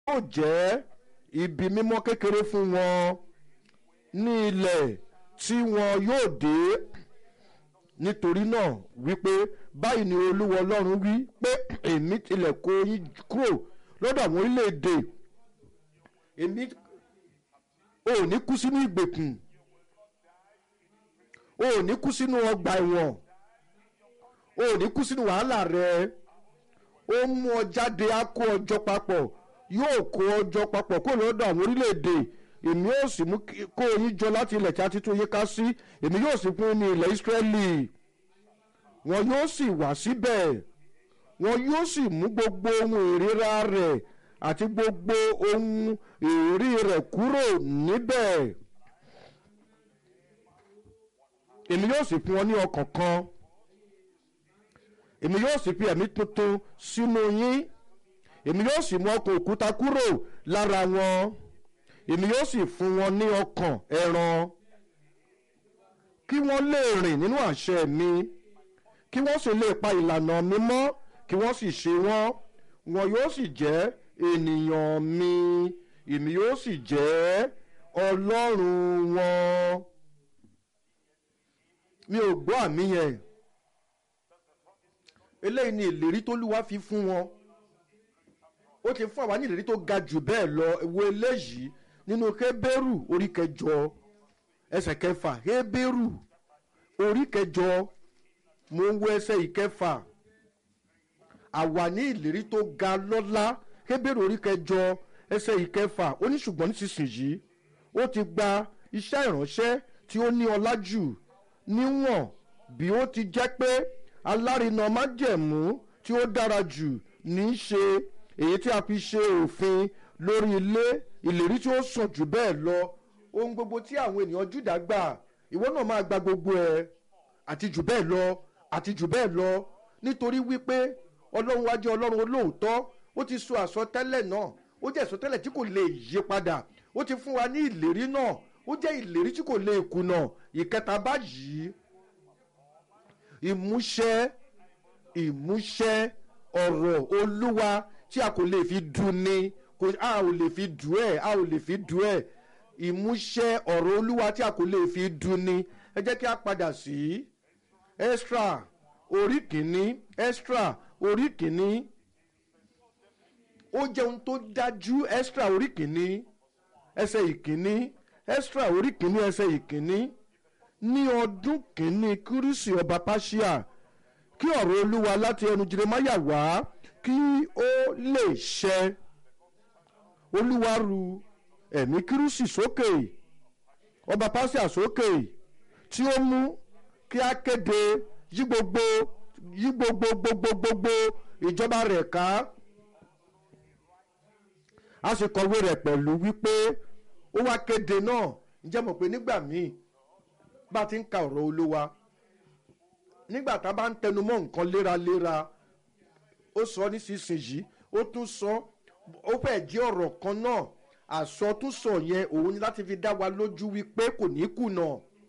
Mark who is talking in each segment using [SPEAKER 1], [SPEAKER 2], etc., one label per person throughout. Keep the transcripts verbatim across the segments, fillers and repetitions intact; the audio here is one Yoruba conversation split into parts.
[SPEAKER 1] yóò jẹ́ ibi mímọ́ kékeré fún wọn ní ilẹ̀ tí wọn yóò dé. Nítorí náà wípé báyìí ni Olúwa Ọlọ́run wí pé èmi tilẹ̀ kó yín kúrò lọ́dọ̀ àwọn orílẹ̀-èdè. Èmi ò ní kú sínú ìgbèkùn, ò ní kú sínú ọgbà ẹ̀wọ̀n, ò ní kú sínú wàhálà rẹ. Ó mú ọ jáde, á kó ọjọ́ papọ̀, yóò kó ọjọ́ papọ̀ kó lọ́dọ̀ àwọn orílẹ̀-èdè. Èmi yóò sì mú kó yín jọ láti ilẹ̀ tí a ti tún yín ká sí. Èmi yóò sì fún ní ilẹ̀ Ísírẹ́lì. Wọn yóò sì wá síbẹ̀. Wọn yóò sì mú gbogbo ohun ìríra rẹ̀ àti gbogbo ohun èrí rẹ̀ kúrò níbẹ̀. Èmi yóò sì fún wọn ní ọkàn kan. Èmi yóò sì fi ẹ̀mí tuntun sínú yín. Èmi yóò sì mú ọkàn òkúta kúrò lára wọn. Èmi yóò sì fún wọn ní ọkàn ẹran, kí wọ́n lè rìn nínú àṣẹ mi, kí wọ́n sì lè pa ìlànà mi mọ́, kí wọ́n sì ṣe wọ́n. Wọn yóò sì jẹ́ ènìyàn mi, èmi yóò sì jẹ́ Ọlọ́run wọn. Mi ò gbọ́ àmì yẹn. Eléyìí ni ìlérí t'Olúwa fi fún wọn. Ó ti fún àwa ní ìlérí tó ga jù bẹ́ẹ̀ lọ. Wo eléyìí nínú Hébérù orí kẹjọ ẹsẹ̀ kẹfà. Hébérù orí kẹjọ, mo ń wo ẹsẹ̀ ìkẹfà. Àwa ní ìlérí tó ga lọ́lá. Hébérù orí kẹjọ ẹsẹ̀ ìkẹfà. Ó ní ṣùgbọ́n nísinsìnyí ó ti gba iṣẹ́ ìránṣẹ́ tí ó ní ọlá jù, níwọ̀n bí ó ti jẹ́ pé alárinà májẹ̀mú tí ó dára jù ní í ṣe, èyí tí a fi ṣe òfin lórí ilé ìlérí tí ó sàn jù bẹ́ẹ̀ lọ. Ohun gbogbo tí àwọn ènìyàn Júdà gbà, ìwọ náà máa gba gbogbo ẹ̀, àti jù bẹ́ẹ̀ lọ, àti jù bẹ́ẹ̀ lọ. Nítorí wípé Ọlọ́run wa jẹ́ Ọlọ́run olóòótọ́. Ó ti sọ àsọtẹ́lẹ̀ náà, ó jẹ́ àsọtẹ́lẹ̀ tí kò lè yí padà. Ó ti fún wa ní ìlérí náà, ó jẹ́ ìlérí tí kò lè kùnà. Ìkẹta báyìí, ìmúṣẹ ìmúṣẹ ọ̀rọ̀ Olúwa tí a kò lè fi dùn ni, a ò lè fi dùn ẹ̀, a ò lè fi dùn ẹ̀. Ìmúṣẹ ọ̀rọ̀ Olúwa tí a kò lè fi dùn ni. Ẹ jẹ́ kí a padà sí Ẹ́sírà orí kìíní. Ẹ́sírà orí kìíní. Ó jẹ́ ohun tó dájú. Ẹ́sírà orí kìíní ẹsẹ̀ ìkíní. Ẹ́sírà orí kìíní ẹsẹ̀ ìkíní. Ní ọdún kìíní Kírúsì ọba Páṣíà, kí ọ̀rọ̀ Olúwa láti ẹnu Jeremáyà wá kí ó lè ṣẹ. Olúwa ru ẹ̀mí Kírúsì sókè, ọba Páṣíà sókè, tí ó mú kí a kéde yí gbogbo yí gbogbo gbogbo gbogbo ìjọba rẹ̀ ká. A sì kọ̀wé rẹ̀ pẹ̀lú wípé ó wá kéde náà. Ǹjẹ́ mọ̀ pé nígbà míì bá ti ń ka ọ̀rọ̀ Olúwa, nígbà tá a bá ń tẹnu mọ́ nǹkan léraléra, ó sọ nísinsìnyí, ó tún sọ, ó fẹ́ jẹ́ ọ̀rọ̀ kan náà. Àsọtúnsọ yẹn òun ni láti fi dá wa lójú wípé kò ní kùnà,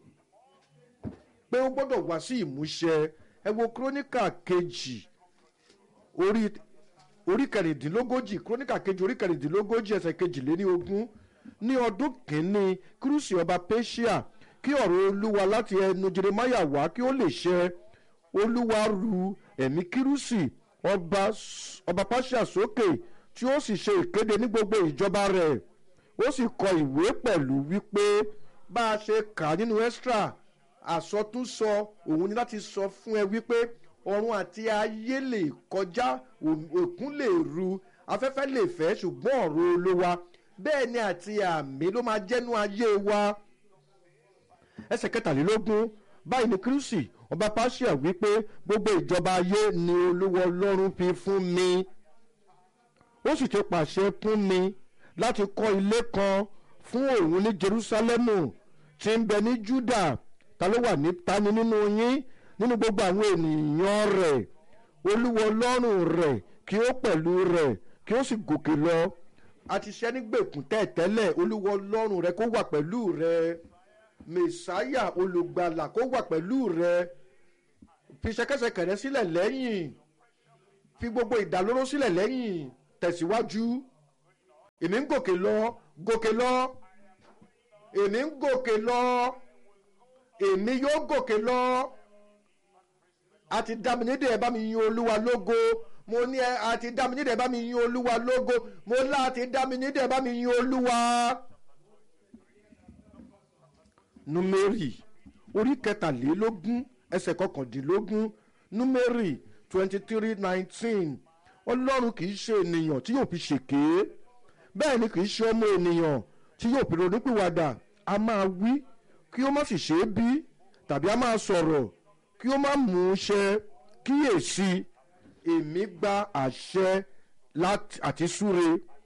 [SPEAKER 1] pé ó gbọ́dọ̀ wá sí ìmúṣẹ. Ẹ wo Kíróníkà kejì orí orí kẹrìndínlógójì. Kíróníkà kejì orí kẹrìndínlógójì ẹsẹ̀ kejìléní ogún. Ní ọdún kìíní Kírúsì ọba Péṣíà, kí ọ̀rọ̀ Olúwa láti ẹnu Jeremáyà wá kí ó lè ṣẹ. Olúwa ru ẹ̀mí Kírúsì ọba ọba Páṣíà sókè, tí ó sì ṣe ìkéde ní gbogbo ìjọba rẹ̀. Ó sì kọ ìwé pẹ̀lú wípé bá a ṣe kà á nínú Ẹ́sírà, àsọtúnsọ òun ni láti sọ fún ẹ wípé ọ̀run àti ayé lè kọjá, òkun lè ru, afẹ́fẹ́ lè fẹ́, ṣùgbọ́n ọ̀rọ̀ Olúwa bẹ́ẹ̀ ni àti àmì ló máa jẹ́nu ayé wa. Ẹsẹ̀ kẹtàlélógún. Báyìí ni Kírúsì ọba Páṣíà wípé gbogbo ìjọba ayé ni Olúwa Ọlọ́run fi fún mi. Ó sì ti pàṣẹ fún mi láti kọ́ ilé kan fún òun ní Jerúsálẹ́mù tí ń bẹ ní Júdà. Ta ló wà ní tani nínú yín, nínú gbogbo àwọn ènìyàn rẹ̀? Olúwa Ọlọ́run rẹ̀ kí ó pẹ̀lú rẹ̀, kí ó sì gòkè lọ. A ti ṣẹ́ nígbèkùn tẹ́tẹ́lẹ̀. Olúwa Ọlọ́run rẹ̀ kó wà pẹ̀lú rẹ̀. Mèsáyà olùgbàlà kó wà pẹ̀lú rẹ̀. Fi ṣẹ̀kẹ̀ṣẹ̀kẹ̀ rẹ sílẹ̀ lẹ́yìn, fi gbogbo ìdálóró sílẹ̀ lẹ́yìn, tẹ̀síwájú. èmi ń gòkè lọ gòkè lọ èmi ń gòkè lọ èmi yóò gòkè lọ àti dá mi nídìí ẹ bá mi yin olúwa lógo mo ní ẹ àti dá mi nídìí ẹ bá mi yin olúwa lógo mo láti dá mi nídìí ẹ bá mi yin olúwa. Númérì orí kẹtàlélógún ẹsẹ̀ kọkàndínlógún Númérì twenty three nineteen ọlọ́run kì í ṣe ènìyàn tí yóò fi ṣèké bẹ́ẹ̀ ni kì í ṣe ọmọ ènìyàn tí yóò fi ronúpìwàdà a máa wí kí ó má sì ṣe é bí tàbí a máa sọ̀rọ̀ kí ó má mú un ṣẹ kíyèsí èmi gba àṣẹ àti súre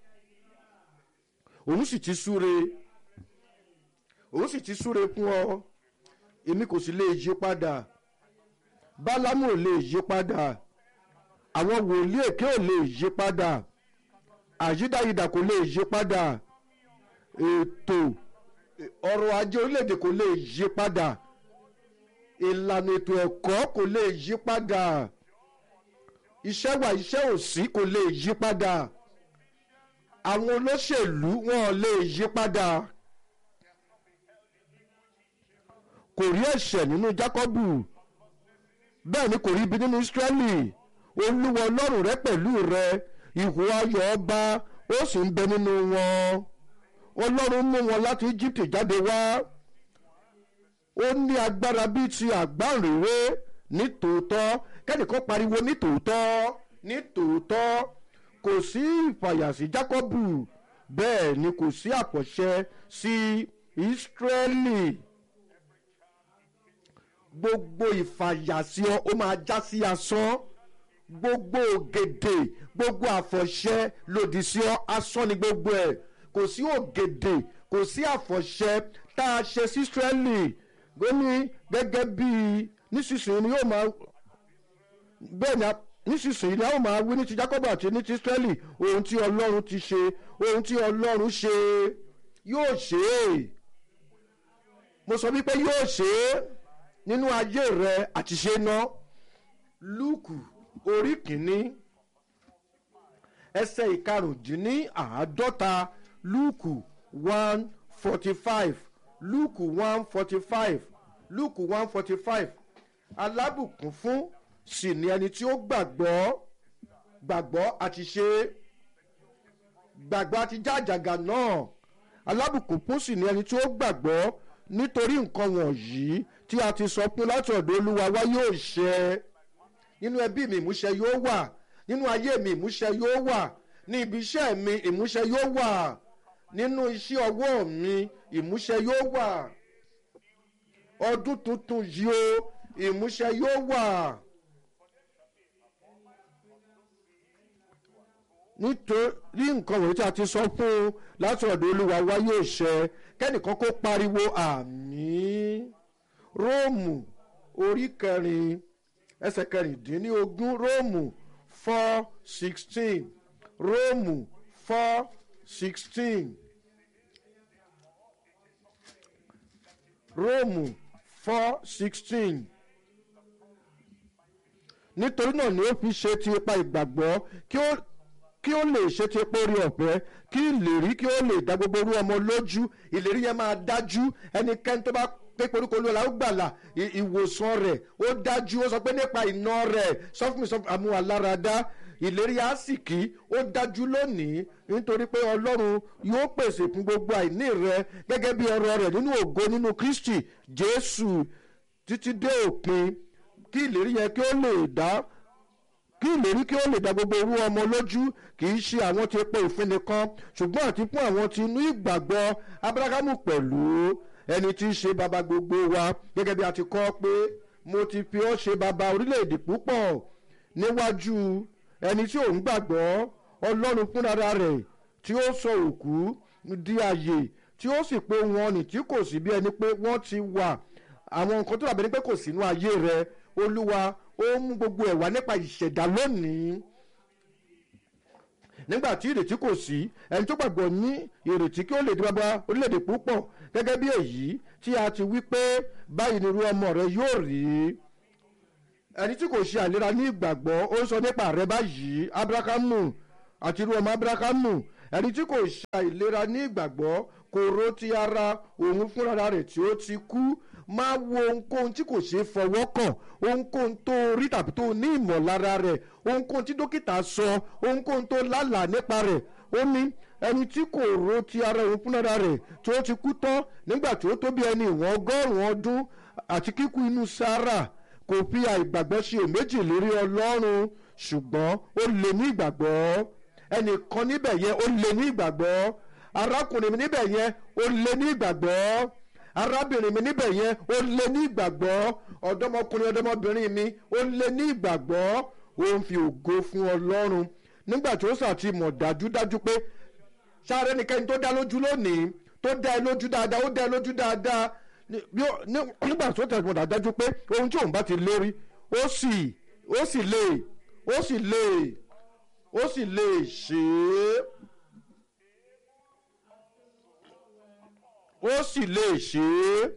[SPEAKER 1] òun sì ti súre òun sì ti súre fún ọ èmi kò sì lè yí padà bálámù ò lè yí padà àwọn wòlíì èké ò lè yí padà àyídáyidà kò lè yí padà ètò ọrọ̀ ajé orílẹ̀-èdè kò lè yí padà ìlànà ètò ẹ̀kọ́ kò lè yí padà iṣẹ́ wà iṣẹ́ ò sí kò lè yí padà àwọn olóṣèlú wọn ò lè yí padà kò rí ẹ̀ṣẹ̀ nínú Jákọ́bù bẹ́ẹ̀ ni kò rí ibi nínú Ísírẹ́lì olúwa ọlọ́run rẹ pẹ̀lú rẹ ìhò ayọ̀ ọba ó sì ń bẹ nínú wọn ọlọ́run mú wọn láti Egypt jáde wá ó ní agbára bíi ti àgbáǹréré ní tòótọ́ kẹ́nìkan pariwo ní tòótọ́ ní tòótọ́ kò sí ìfàyà sí Jákọ́bù bẹ́ẹ̀ ni kò sí àpọ̀ṣẹ sí Ísírẹ́lì gbogbo ìfàyàsí ọ ó máa já sí asán gbogbo ògèdè gbogbo àfọ̀ṣẹ lòdì sí ọ asán ni gbogbo ẹ̀ kò sí ògèdè kò sí àfọ̀ṣẹ tá a ṣe sí Ísírẹ́lì gómìn gẹ́gẹ́ bíi nísinsìnyí ni yóò máa bẹ́ẹ̀ ni nísinsìnyí ni a ó máa wí ní ti Jákọ́bù àti ní ti Ísírẹ́lì ohun tí Ọlọ́run ti ṣe ohun tí Ọlọ́run ṣe yóò ṣe é mo sọ wípé yóò ṣe é nínú ayé rẹ àti ṣe ná Lúùkù orí kìíní ẹsẹ̀ ìkarùndínláàádọ́ta Lúùkù one forty five Lúùkù one forty five Lúùkù one forty five alábùkún fún sì ni ẹni tí ó gbàgbọ́ gbàgbọ́ àti ṣe gbàgbọ́ àti já àjàgà náà alábùkún fún sì ni ẹni tí ó gbàgbọ́ nítorí nǹkan wọ̀nyí tí a ti sọ fún láti ọ̀dọ̀ Olúwa wá yóò ṣẹ nínú ẹbí mi ìmúṣẹ yóò wà nínú ayé mi ìmúṣẹ yóò wà ní ibi iṣẹ́ mi ìmúṣẹ yóò wà nínú iṣẹ́ ọwọ́ mi ìmúṣẹ yóò wà ọdún tuntun yìí o ìmúṣẹ yóò wà nítorí nǹkan wọ̀nyí tí a ti sọ fún láti ọ̀dọ̀ Olúwa wá yóò ṣẹ kẹ́nìkan kó pariwo àmín Róòmù orí kẹrin ẹsẹ̀ kẹrìndínlógún Róòmù four sixteen Róòmù four sixteen Róòmù four sixteen nítorí náà ni ó fi ṣe ti ipa ìgbàgbọ́ kí ó kí ó lè ṣe ti epo orí ọ̀fẹ́ kí ìlérí kí ó lè dá gbogbo orú ọmọ lójú ìlérí yẹn máa dájú ẹnikẹ́ni tó bá pé korúkọ Olúwa ó gbàlà ìwòsàn rẹ̀ ó dájú ó sọ pé nípa iná rẹ̀ sọ fún mi sọ àmú aláradá ìlérí àsìkí ó dájú lónìí nítorí pé Ọlọ́run yóò pèsè fún gbogbo àìní rẹ gẹ́gẹ́ bí ọrọ̀ rẹ̀ nínú ògo nínú Kristi Jésù títí dé òpin kí ìlérí yẹn kí ó lè dá kí ìlérí kí ó lè dá gbogbo orú ọmọ lójú kì í ṣe àwọn tí epo ìfín nìkan ṣùgbọ́n àti fún àwọn tí inú ìgbàgbọ́ Ábúráhámù pẹ̀lú ẹni tí í ṣe baba gbogbo wa gẹ́gẹ́ bí a ti kọ pé mo ti fi ọ́ ṣe baba orílẹ̀-èdè púpọ̀ níwájú ẹni tí òun gbàgbọ́ Ọlọ́run fúnra rẹ̀ tí ó sọ òkú di àyè tí ó sì pé wọn ní tí kò sí bí ẹni pé wọ́n ti wà àwọn nǹkan tó dàbí ẹni pé kò sínú ayé rẹ Olúwa ó mú gbogbo ẹ̀ wá nípa ìṣẹ̀dá lónìí nígbà tí ìrètí kò sí ẹni tó gbàgbọ́ ní ìrètí kí ó lè di baba orílẹ̀-èdè púpọ̀ gẹ́gẹ́ bí èyí tí a ti wí pé báyìí ni irú ọmọ rẹ yóò rí ẹni tí kò ṣe àìlera ní ìgbàgbọ́ ó ń sọ nípa rẹ báyìí Ábúráhámù àti irú ọmọ Ábúráhámù ẹni tí kò ṣàìlera ní ìgbàgbọ́ kò ro ti ara òun fúnra rẹ̀ tí ó ti kú. Máa wo ohunkóhun tí kò ṣeé fọwọ́ kàn, ohunkóhun tó rí tàbí tó ní ìmọ̀lára rẹ̀, ohunkóhun tí dókítà sọ, ohunkóhun tó lálàá nípa rẹ̀. Ó ní ẹni tí kò ro ti ara òun fúnra rẹ̀ tí ó ti kú tán nígbà tí ó tó bí ẹni ìwọ̀n ọgọ́rùn-ún ọdún àti kíkú inú Sárà kò fi àìgbàgbọ́ ṣe èméjì lérí Ọlọ́run, ṣùgbọ́n ó lè ní ìgbàgbọ́. Ẹnìkan níbẹ̀ yẹn ó lè ní ìgbàgbọ́. Arákùnrin mi níbẹ̀ yẹn ó lè ní ìgbàgbọ́. Arábìnrin mi níbẹ̀ yẹn ó lè ní ìgbàgbọ́. Ọ̀dọ́mọkùnrin ọ̀dọ́mọbìnrin mi ó lè ní ìgbàgbọ́. Ó ń fi ògo fún Ọlọ́run nígbà tí ó sàti mọ̀ dájúdájú pé sáré nìkẹ́ni tó dá lójú lónìí, tó dá ẹ lójú dáadáa, ó dá ẹ lójú dáadáa nígbà tí ó tẹ̀ mọ̀ dájúdájú pé ohun tí òun bá ti lérí ó sì ó sì lè ó sì lè ó sì lè ṣe é. Ó sì lè ṣe é.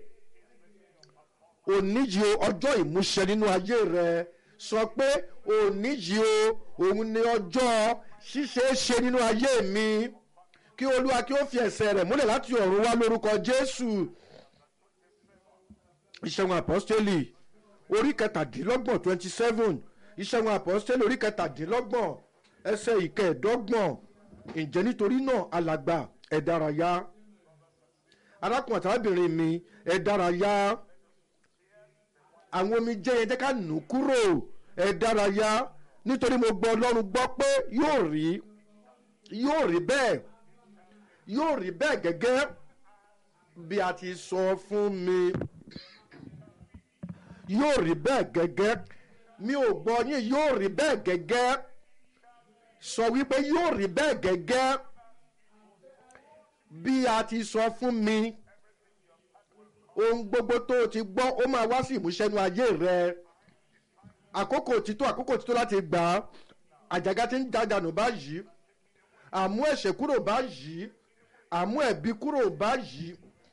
[SPEAKER 1] Òní yìí o ọjọ́ ìmúṣẹ nínú ayé rẹ. Sọ pé òní yìí o òun ni ọjọ́ ṣíṣe é ṣe nínú ayé mi. Kí Olúwa kí ó fi ẹsẹ̀ rẹ̀ múlẹ̀ láti ọ̀run wá lórúkọ Jésù. Ìṣẹ̀wọ̀n àpọ́stélì orí kẹtàdínlọ́gbọ̀n twenty seven. Ìṣẹ̀wọ̀n àpọ́stélì orí kẹtàdínlọ́gbọ̀n ẹsẹ̀ ìkẹẹ̀dọ́gbọ̀n. Ǹjẹ́ nítorí náà alàgbà ẹ dárayá. Arákùnrin àtàbìnrin mi ẹ dárayá. Àwọn omijé yẹn jẹ́ ká nù kúrò. Ẹ dárayá nítorí mo gbọ́ Ọlọ́run gbọ́ pé yóò rí yóò rí bẹ́ẹ̀ yóò rí bẹ́ẹ̀ gẹ́gẹ́ bí a ti sọ fún mi. Yóò rí bẹ́ẹ̀ gẹ́gẹ́ mi ò gbọ́ yín. Yóò rí bẹ́ẹ̀ gẹ́gẹ́. Sọ wípé yóò rí bẹ́ẹ̀ gẹ́gẹ́ bí a ti sọ fún mi. Ohun gbogbo tó o ti gbọ́ ó máa wá sí ìmúṣẹ nínú ayé rẹ. Àkókò ti tó àkókò ti tó láti gbà á. Àjàgà ti ń jàjànù báyìí. Àmú ẹ̀ṣẹ̀ kúrò báyìí. Àmú ẹ̀bi kúrò báyìí.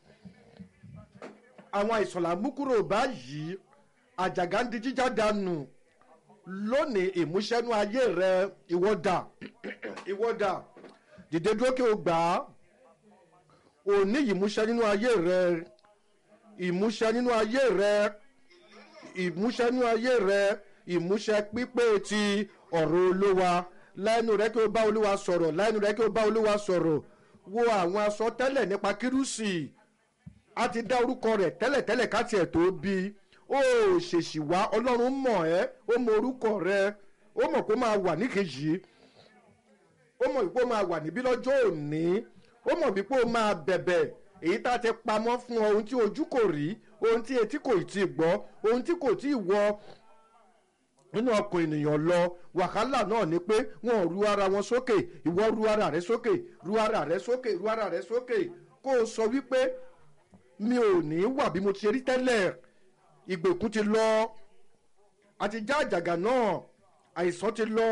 [SPEAKER 1] Àwọn àìsàn là ń mú kúrò báyìí. Àjàgà ń di jíjà dànù. Lónìí ìmúṣẹ nínú ayé rẹ. Ìwọ dà ìwọ dà dìde dúró kí o gbà á. Òní ìmúṣẹ nínú ayé rẹ. Ìmúṣẹ nínú ayé rẹ. Ìmúṣẹ nínú ayé rẹ. Ìmúṣẹ pípé ti ọ̀rọ̀ Olúwa. Lẹ́nu rẹ kí o bá Olúwa sọ̀rọ̀. Lẹ́nu rẹ kí o bá Olúwa sọ̀rọ̀. Wo àwọn àsọtẹ́lẹ̀ nípa Kírúsì. A ti dá orúkọ rẹ̀ tẹ́lẹ̀tẹ́lẹ̀ ká tiẹ̀ tó bí. Ó ṣèṣì wá. Ọlọ́run mọ̀ ẹ́. Ó mọ orúkọ rẹ. Ó mọ̀ kó máa wà níkejì. Ó mọ̀ pé ó máa wà níbí lọ́jọ́ òní. Ó mọ̀ bí pé ó máa bẹ̀bẹ̀ èyí tá a ti pamọ́ fún ọ, ohun tí ojú kò rí, ohun tí etí kò tí ì gbọ́, ohun tí kò tí ì wọ nínú ọkàn ènìyàn lọ. Wàhálà náà ni pé wọn ò ru ara wọn sókè. Ìwọ ru ara rẹ sókè, ru ara rẹ sókè, ru ara rẹ sókè. Kó o sọ wípé mi ò ní wà bí mo ti rí tẹ́lẹ̀. Ìgbèkùn ti lọ. Àti já àjàgà náà. Àìsàn ti lọ.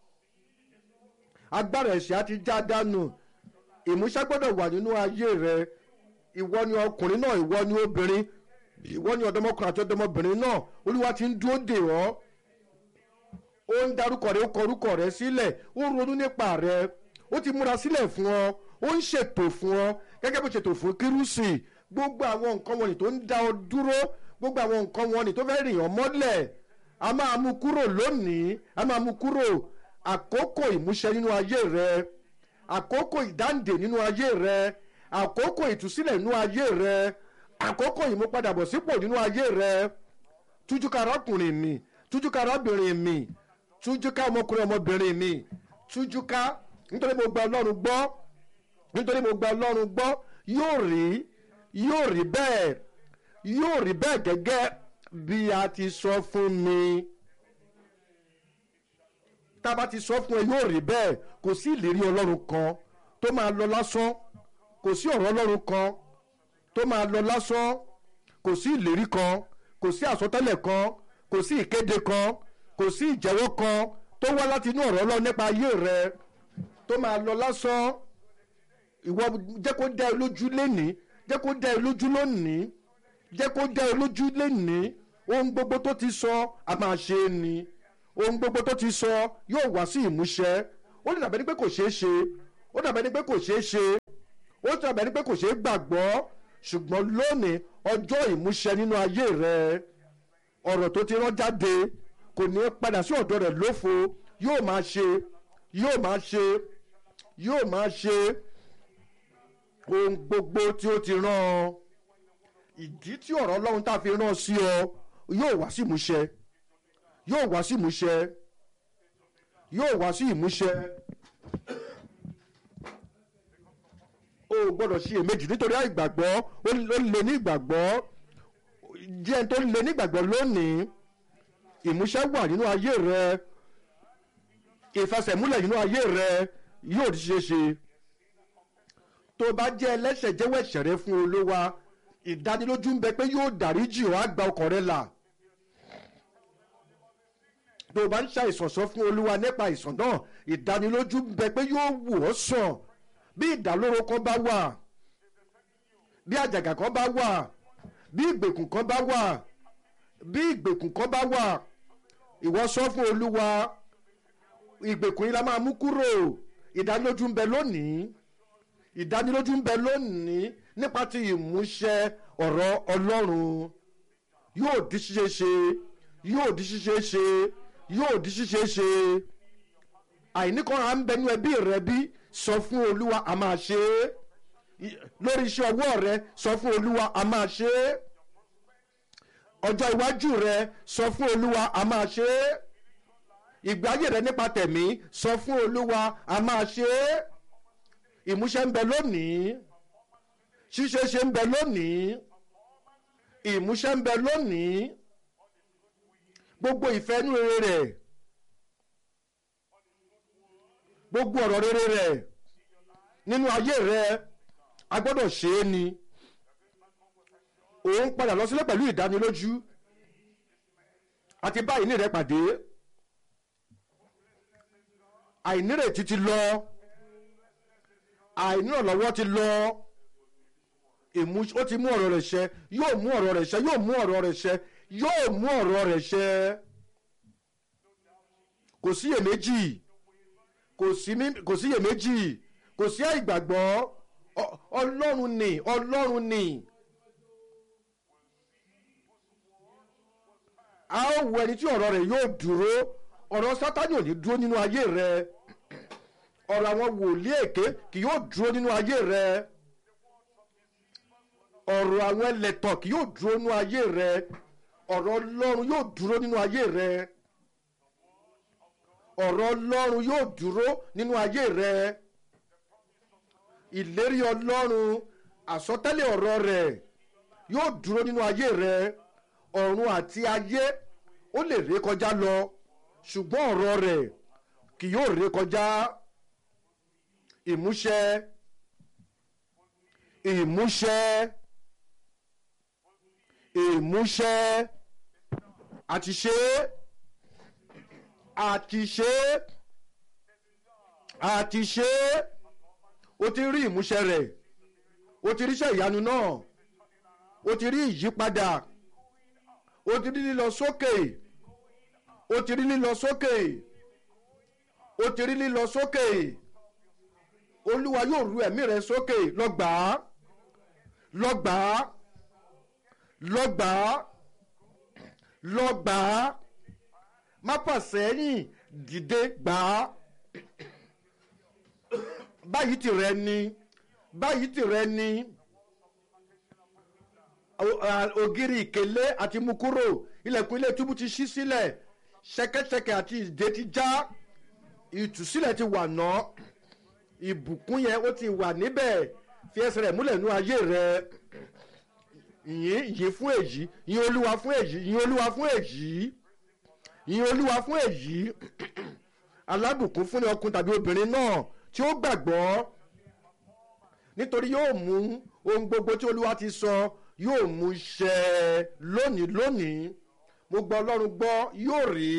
[SPEAKER 1] Agbára ẹ̀ṣẹ̀ àti já dànù. Ìmúṣẹ gbọ́dọ̀ wà nínú ayé rẹ. Ìwọ ni ọkùnrin náà, ìwọ ni obìnrin, ìwọ ni ọ̀dọ́mọkùnrin àti ọ̀dọ́mọbìnrin náà. Olúwa ti ń dúró dè ọ́. Ó ń darúkọ rẹ, ó kọ orúkọ rẹ sílẹ̀. Ó ń ronú nípa rẹ. Ó ti múra sílẹ̀ fún ọ. Ó ń ṣètò fún ọ gẹ́gẹ́ bó ṣètò fún Kírúsì. Gbogbo àwọn nǹkan wọ̀nyí tó ń dá ọ dúró, gbogbo àwọn nǹkan wọ̀nyí tó fẹ́ rìn ọ́ mọ́lẹ̀, a máa mú kúrò lónìí. A máa mú kúrò. Àkókò ìmúṣẹ nínú ayé rẹ. Àkókò ìdáǹdè nínú ayé rẹ. Àkókò ìtúsílẹ̀ nínú ayé rẹ. Àkókò ìmúpadàbọ̀sípò nínú ayé rẹ. Tújúká arákùnrin mi, tújúká arábìnrin mi, tújúká ọmọkùnrin ọmọbìnrin mi, tújúká nítorí mo gba Ọlọ́run gbọ́. Nítorí mo gba Ọlọ́run gbọ́. Yóò rí yóò rí bẹ́ẹ̀ yóò rí bẹ́ẹ̀ gẹ́gẹ́ bí a ti sọ fún mi. Tá a bá ti sọ fún ẹ yóò rí bẹ́ẹ̀. Kò sí ìlérí Ọlọ́run kan tó máa lọ lásán. Kò sí ọ̀rọ̀ Ọlọ́run kan tó máa lọ lásán. Kò sí ìlérí kan. Kò sí àsọtẹ́lẹ̀ kan. Kò sí ìkéde kan. Kò sí ìjẹ́wọ́ kan tó wá láti inú ọ̀rọ̀ Ọlọ́run nípa ayé rẹ tó máa lọ lásán. Ìwọ jẹ́ kó dá ẹ lójú lénìí. Jẹ́ kó dá ẹ lójú lónìí. Jẹ́ kó dá ẹ lójú lénìí. Ohun gbogbo tó ti sọ a máa ṣe é ni. Ohun gbogbo tó ti sọ yóò wá sí ìmúṣẹ. Ó lè dàbí pé kò ṣeé ṣe. ó dàbẹ̀ ni pé kò ṣeé ṣe ó dàbẹ̀ ni pé kò ṣeé gbàgbọ́ ṣùgbọ́n lónìí ọjọ́ ìmúṣẹ nínú ayé rẹ ọ̀rọ̀ tó ti rán jáde kò ní padà sí ọ̀dọ̀ rẹ̀ lófo yóò máa ṣe yóò máa ṣe yóò máa ṣe ohun gbogbo tí ó ti rán ọ ìdí tí ọ̀rọ̀ Ọlọ́run tá a fi rán sí ọ yóò wá sí ìmúṣẹ yóò wá sí ìmúṣẹ yóò wá sí ìmúṣẹ o gbọ́dọ̀ ṣiyèméjì nítorí àìgbàgbọ́ ó lè ní ìgbàgbọ́ díẹ̀ tó lè ní ìgbàgbọ́ lónìí ìmúṣẹ wà nínú ayé rẹ ìfẹsẹ̀múlẹ̀ nínú ayé rẹ yóò di ṣeéṣe tó bá jẹ́ ẹlẹ́ṣẹ̀ jẹ́wọ́ ẹ̀ṣẹ̀ rẹ fún Olúwa ìdánilójú ń bẹ pé yóò dáríjì ọ́ á gba ọkàn rẹ là tó bá ń ṣàìsàn sọ fún Olúwa nípa àìsàn náà ìdánilójú ń bẹ pé yóò wò ọ́ sàn bí ìdálóró kan bá wà bí àjàgà kan bá wà bí ìgbèkùn kan bá wà bí ìgbèkùn kan bá wà ìwọ sọ fún Olúwa ìgbèkùn yìí la máa mú kúrò ìdánilójú ń bẹ lónìí ìdánilójú ń bẹ lónìí nípa ti ìmúṣẹ ọ̀rọ̀ Ọlọ́run yóò di ṣíṣe ṣe yóò di ṣíṣe ṣe yóò di ṣíṣe ṣe àìní kan à ń bẹnu ẹbí rẹ bí sọ fún Olúwa a máa ṣe é lórí iṣẹ́ ọwọ́ rẹ sọ fún Olúwa a máa ṣe é ọjọ́ iwájú rẹ sọ fún Olúwa a máa ṣe é ìgbé ayé rẹ nípa tẹ̀mí sọ fún Olúwa a máa ṣe é ìmúṣẹ ń bẹ lónìí ṣíṣe ṣe ń bẹ lónìí ìmúṣẹ ń bẹ lónìí gbogbo ìfẹ́ inú rere rẹ̀ gbogbo ọ̀rọ̀ rere rẹ̀ nínú ayé rẹ̀ a gbọ́dọ̀ ṣe é ni òun padà lọ sílé pẹ̀lú ìdánilójú àti bá ìní rẹ̀ pàdé àìnírètí ti lọ àìnírànlọ́wọ́ ti lọ ó ti mú ọ̀rọ̀ rẹ̀ ṣẹ yóò mú ọ̀rọ̀ rẹ̀ ṣẹ yóò mú ọ̀rọ̀ rẹ̀ ṣẹ yóò mú ọ̀rọ̀ rẹ̀ ṣẹ kò sí iyèméjì kò sí iyèméjì kò sí àìgbàgbọ́ Ọlọ́run ni Ọlọ́run ni a ó wo ẹni tí ọ̀rọ̀ rẹ̀ yóò dúró ọ̀rọ̀ Sátánì ò ní dúró nínú ayé rẹ ọ̀rọ̀ àwọn wòlíì èké kì yóò dúró nínú ayé rẹ ọ̀rọ̀ àwọn ẹlẹ́tàn kì yóò dúró nínú ayé rẹ ọ̀rọ̀ Ọlọ́run yóò dúró nínú ayé rẹ ọ̀rọ̀ Ọlọ́run yóò dúró nínú ayé rẹ ìlérí Ọlọ́run àsọtẹ́lẹ̀ ọ̀rọ̀ rẹ̀ yóò dúró nínú ayé rẹ ọ̀run àti ayé ó lè ré kọjá lọ ṣùgbọ́n ọ̀rọ̀ rẹ̀ kì yóò ré kọjá ìmúṣẹ ìmúṣẹ ìmúṣẹ àti ṣe àti ṣe àti ṣe ó ti rí ìmúṣẹ rẹ̀ ó ti ríṣẹ́ ìyanu náà ó ti rí ìyípadà ó ti rí lílọ sókè ó ti rí lílọ sókè ó ti rí lílọ sókè Olúwa yóò ru ẹ̀mí rẹ sókè lọ gbà á lọ gbà á lọ gbà á lọ gbà á má fà sẹ́yìn dìde gbà á báyìí tìrẹ ni báyìí tìrẹ ni ògiri ìkélé àti mú kúrò ilẹ̀kùn ilé túbú ti ṣí sílẹ̀ ṣẹ̀kẹ̀ṣẹ̀kẹ̀ àti ìdè ti já ìtúsílẹ̀ ti wà ná ìbùkún yẹn ó ti wà níbẹ̀ fi ẹsẹ̀ rẹ̀ múlẹ̀ nú ayé rẹ̀ yìn yìn fún èyí yìn Olúwa fún èyí yìn Olúwa fún èyí yìn Olúwa fún èyí alábùkún fún ni ọkùnrin tàbí obìnrin náà tí ó gbàgbọ́ nítorí yóò mú ohun gbogbo tí Olúwa ti sọ yóò mú ṣẹ lónìí lónìí mo gbọ́ Ọlọ́run gbọ́ yóò rí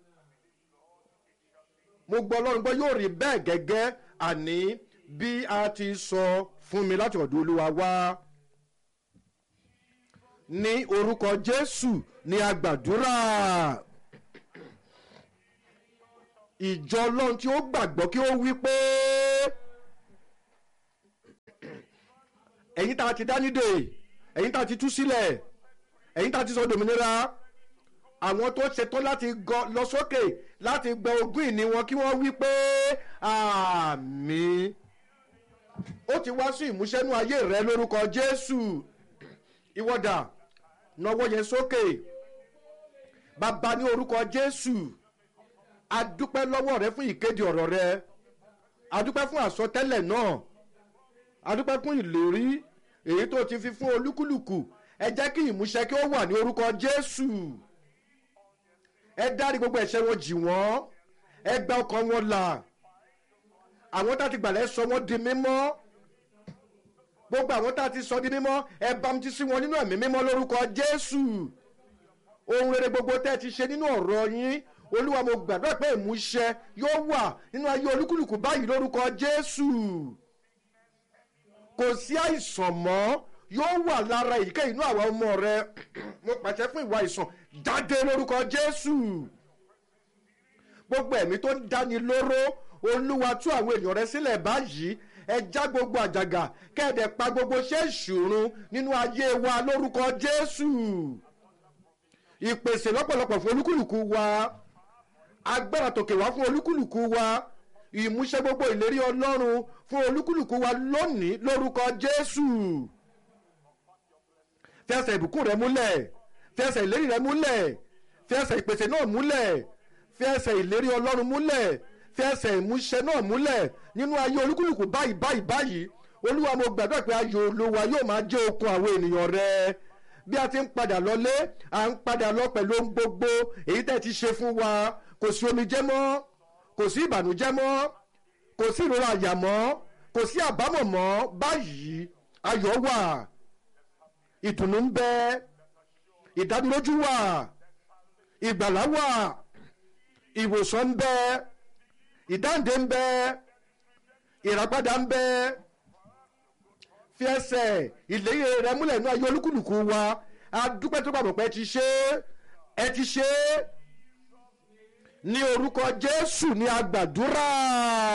[SPEAKER 1] mo gbọ́ Ọlọ́run gbọ́ yóò rí bẹ́ẹ̀ gẹ́gẹ́ àní bí a ti sọ fún mi láti ọ̀dọ̀ Olúwa wá ní orúkọ Jésù ní a gbàdúrà ìjọ Ọlọ́run tí ó gbàgbọ́ kí ó wí pé ẹ̀yin tá a ti dá nídè, ẹ̀yin tá a ti tú sílẹ̀, ẹ̀yin tá a ti sọ dòmìnira, àwọn tó ṣetán láti lọ sókè láti gba ogún ìní wọn kí wọ́n wí pé àmín. Ó ti wá sí ìmúṣẹ́nú ayé rẹ lórúkọ Jésù. Ìwọ́dà nawọ́ yẹn sókè. Bàbá ní orúkọ Jésù, a dúpẹ́ lọ́wọ́ rẹ fún ìkéde ọ̀rọ̀ rẹ, a dúpẹ́ fún àsọtẹ́lẹ̀ náà, a dúpẹ́ fún ìlérí èyí tó ti fi fún olúkúlùkù. Ẹ jẹ́ kí ìmúṣẹ kí ó wà ní orúkọ Jésù. Ẹ dárí gbogbo ẹ̀ṣẹ̀ wọn jì wọ́n, ẹ gba ọkàn wọn là. Àwọn tá ti gbàlẹ̀ sọ wọ́n di mímọ́, gbogbo àwọn tá ti sọ di mímọ́ ẹ bámtísí wọn nínú ẹ̀mí mímọ́ lórúkọ Jésù. Ohun rere gbogbo tẹ́ ti ṣe nínú ọ̀rọ̀ yín, Olúwa mo gbàdúrà pé ìmúṣẹ yóò wà nínú ayé olúkúlùkù báyìí lórúkọ Jésù. Kò sí àìsàn mọ́ yóò wà lára èyíkéyìí inú àwọn ọmọ rẹ. Mo pàṣẹ fún ìwà àìsàn jáde lórúkọ Jésù. Gbogbo ẹ̀mí tó ń dáni lóró, Olúwa tú àwọn èèyàn rẹ sílẹ̀ báyìí. Ẹ já gbogbo àjàgà, kẹ́ẹ̀dẹ̀ pa gbogbo iṣẹ́ ìṣòro nínú ayé wa lórúkọ Jésù. Ìpèsè lọ́pọ̀lọpọ̀ fún olúkúlùkù wa, agbára tòkè wá fún olúkúlùkù wa, ìmúṣẹ gbogbo ìlérí Ọlọ́run fún olúkúlùkù wa lónìí lórúkọ Jésù. Fẹsẹ̀ ìbùkún rẹ múlẹ̀, fẹsẹ̀ ìlérí rẹ múlẹ̀, fẹsẹ̀ ìpèsè náà múlẹ̀, fẹsẹ̀ ìlérí Ọlọ́run múlẹ̀, fẹsẹ̀ ìmúṣẹ náà múlẹ̀ nínú ayé olúkúlùkù báyìí báyìí báyìí. Olúwa mo gbàdúrà pé ayọ̀ Olúwa yóò máa jẹ́ okun àwọn ènìyàn rẹ. Bí a ti ń padà lọlé, à ń padà lọ pẹ̀lú ohun gbogbo èyí tẹ́ ti ṣe fún wa. Kò sí omijé mọ́, kò sí ìbànújẹ́ mọ́, kò sí ìrora àyà mọ́, kò sí àbámọ̀ mọ́. Báyìí ayọ̀ wà, ìtùnú ń bẹ, ìdánilójú wà, ìgbàlà wà, ìwòsàn ń bẹ, ìdáǹdè ń bẹ, ìràpadà ń bẹ. Fi ẹsẹ̀ ìlérí rẹ múlẹ̀ nínú ayé olúkúlùkù wa. A dúpẹ́ tó gbàgbọ́ pé ẹ ti ṣe é, ẹ ti ṣe é. Ní orúkọ Jésù ni a gbàdúrà.